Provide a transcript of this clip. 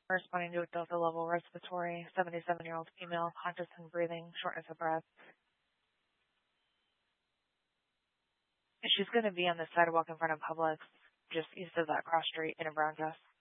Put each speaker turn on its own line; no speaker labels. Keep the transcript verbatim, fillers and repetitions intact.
Responding to a Delta level respiratory, seventy-seven-year-old female, conscious and breathing, shortness of breath. She's going to be on the sidewalk in front of Publix, just east of that cross street in a brown dress.